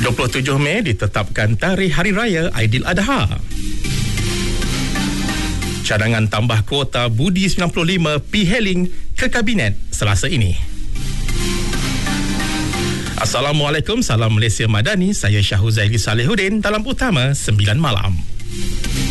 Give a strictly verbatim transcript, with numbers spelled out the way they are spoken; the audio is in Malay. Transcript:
dua puluh tujuh Mei ditetapkan tarikh Hari Raya Aidiladha. Cadangan tambah kuota Budi sembilan puluh lima P-Hailing ke Kabinet Selasa ini. Assalamualaikum, salam Malaysia Madani. Saya Syahuzaili Salehuddin dalam Utama sembilan Malam.